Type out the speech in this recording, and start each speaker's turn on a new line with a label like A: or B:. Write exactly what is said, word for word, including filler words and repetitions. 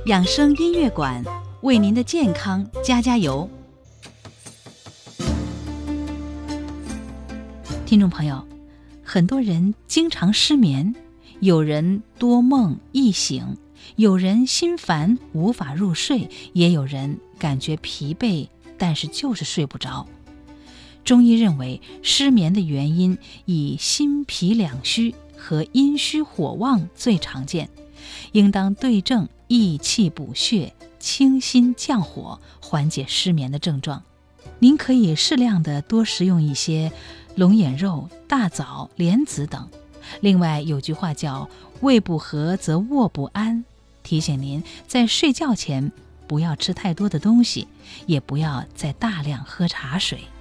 A: 养生音乐馆为您的健康加加油。听众朋友，很多人经常失眠，有人多梦易醒，有人心烦无法入睡，也有人感觉疲惫，但是就是睡不着。中医认为，失眠的原因以心脾两虚和阴虚火旺最常见，应当对症益气补血，清心降火，缓解失眠的症状。您可以适量的多食用一些龙眼肉、大枣、莲子等。另外有句话叫胃不和则卧不安，提醒您在睡觉前不要吃太多的东西，也不要再大量喝茶水。